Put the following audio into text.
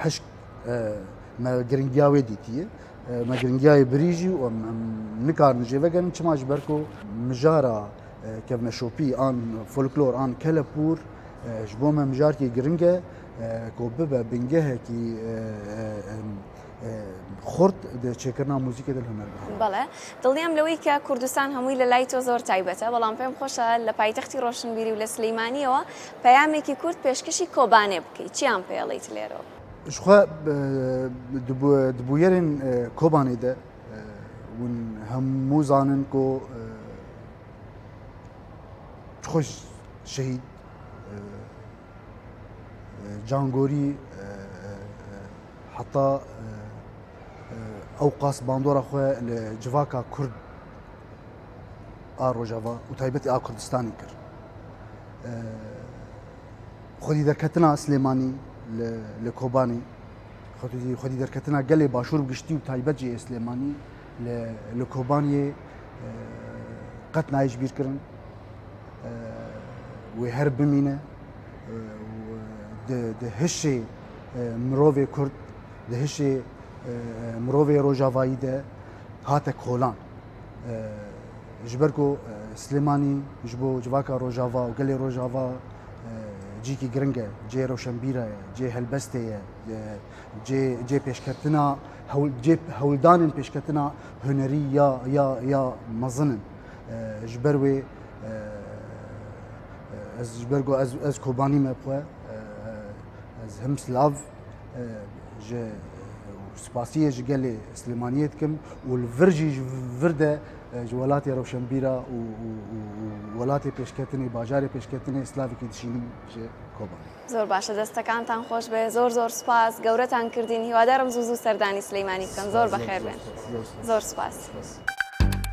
حشك ما گرنگیاوی دیتیه ما گرنگیای بریجی و نکار نجیبه گن چماش برکو مجارا كبنا شوبي آن فولكلور آن كلابور جبوما مجار كي جرينجا كوببا بنجها كي خورد ده شكرنا موسيقى الهنر بله دلنيام لوي كردستان هموي للايتو زور تايبته بلام فهم خوشا لپایتختی روشنبیری و لسلیمانی و پیامی کی کرد پیشکشی کوبانه بکی چی ام پیالیت لیرو شخوا دبویرن کوبانه ده ون هم موزانن کو خوش شهید جانگوری حتی اوقاس باندورا خو لجواکا کرد روجاوا و تایبەتی کوردستانی کرد خودی دەرکەتنا سلێمانی لە کۆبانی خودی دەرکەتنا گەلێ باشوور گشتی و تایبەت جێ سلێمانی لە کۆبانیێ قەت نایش بیرکردن وێ هەر بمینە دهشێ مرۆڤێ کورد دهشێ مرۆڤێ ڕۆژاوایی دە هاتە کۆلان ji ber ku Silêmanî ji bo civaka Rojava û gelê Rojava cîkî giring e, cê rewşenbîra ye, cê helbestê ye, cê pêşketina cê hewldanên pêşketina hunerî ya mezin in. Ji ber wê ez ji ber ku ez Kobanî me xwe ez him silav ji spasiyê ji gelê Silêmaniyê dikim û li vir jî ji vir de ji welatê rewşenbîra û welatê pêşketinê bajarê pêşketinê slavekî dişînin ji Kobanî. زۆر باشە دەستەکانتان خۆش بێ زۆر زۆر سپاس گەورەتان کردین هیوادارم زوو زوو سەردانی سلەیمانی بکەن زۆر بەخێر بێن زۆر سپاس.